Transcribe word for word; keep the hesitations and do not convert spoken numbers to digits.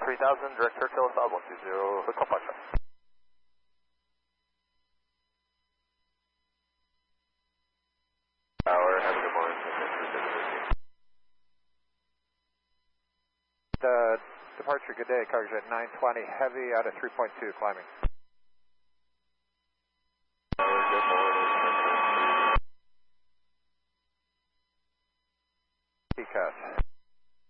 three thousand, direct circle, south one two zero, hotel Foxtrot. Tower, have a good morning. The departure, good day, Cargo Jet nine twenty, heavy out of three point two, climbing.